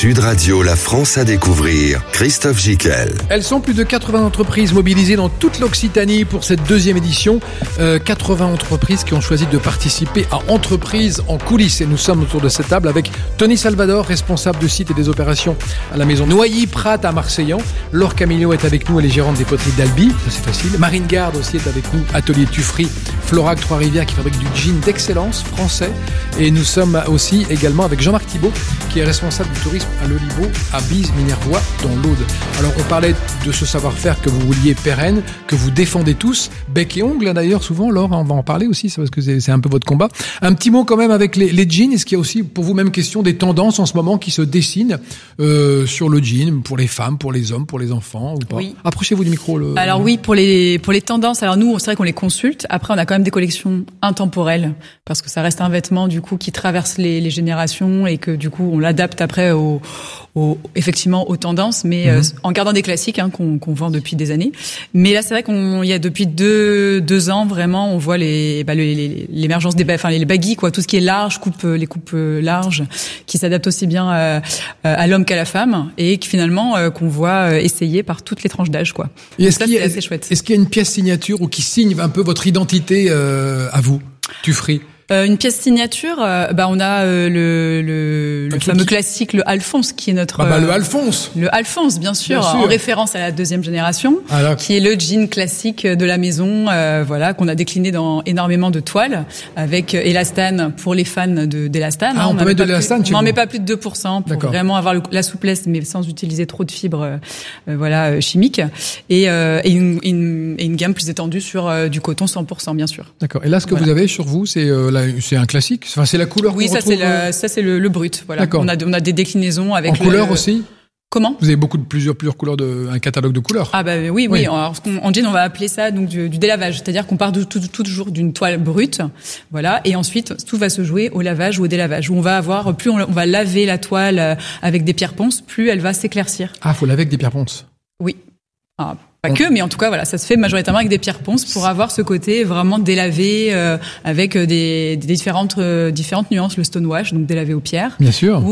Sud Radio, la France à découvrir, Christophe Gicquel. Elles sont plus de 80 entreprises mobilisées dans toute l'Occitanie pour cette deuxième édition. 80 entreprises qui ont choisi de participer à Entreprises en coulisses. Et nous sommes autour de cette table avec Tony Salvador, responsable de site et des opérations à la maison Noilly-Prat à Marseillan. Laure Camillo est avec nous, elle est gérante des poteries d'Albi, ça c'est facile. Marine Garde aussi est avec nous, atelier Tuffry, Florac Trois-Rivières qui fabrique du jean d'excellence français. Et nous sommes aussi également avec Jean-Marc Thibault qui est responsable du tourisme à l'Oliveau, à Bise-Minervois, dans l'Aude. Alors on parlait de ce savoir-faire que vous vouliez pérenne, que vous défendez tous, bec et ongles d'ailleurs souvent, Laure, on va en parler aussi, c'est parce que c'est un peu votre combat. Un petit mot quand même avec les jeans, est-ce qu'il y a aussi pour vous même question des tendances en ce moment qui se dessinent sur le jean, pour les femmes, pour les hommes, pour les enfants ou pas? Oui. Approchez-vous du micro. Alors oui, pour les tendances, alors nous c'est vrai qu'on les consulte, après on a quand même des collections intemporelles, parce que ça reste un vêtement du coup qui traverse les générations et que du coup on l'adapte après effectivement aux tendances, mais en gardant des classiques qu'on vend depuis des années. Mais là c'est vrai qu'il y a depuis deux ans vraiment on voit l'émergence les baggy quoi, tout ce qui est large, les coupes larges qui s'adaptent aussi bien à l'homme qu'à la femme et qui finalement qu'on voit essayer par toutes les tranches d'âge quoi. Et c'est assez chouette. Est-ce qu'il y a une pièce signature ou qui signe un peu votre identité à vous, Tuffry? Une pièce signature, on a le fameux classique, le Alphonse, qui est notre... le Alphonse. Le Alphonse, bien sûr, en référence à la deuxième génération, qui est le jean classique de la maison, qu'on a décliné dans énormément de toiles, avec élastane pour les fans d'élastane. On peut mettre de l'élastane chez vous. On n'en met pas plus de 2% pour vraiment avoir la souplesse, mais sans utiliser trop de fibres chimiques. Et une gamme plus étendue sur du coton 100%, bien sûr. D'accord. Et là, ce que vous avez sur vous, c'est un classique. Enfin, c'est la couleur. Oui, ça c'est le brut. Voilà. D'accord. On a des déclinaisons avec. En couleur aussi. Comment? Vous avez plusieurs couleurs un catalogue de couleurs. Ah oui. Alors, en jean, on va appeler ça donc du délavage, c'est-à-dire qu'on part toujours d'une toile brute, voilà, et ensuite tout va se jouer au lavage ou au délavage. Où on va avoir plus on va laver la toile avec des pierres ponces, plus elle va s'éclaircir. Ah, faut laver avec des pierres ponces. Oui. Pas que, mais en tout cas, voilà, ça se fait majoritairement avec des pierres ponces pour avoir ce côté vraiment délavé avec des différentes nuances, le stonewash, donc délavé aux pierres. Bien sûr.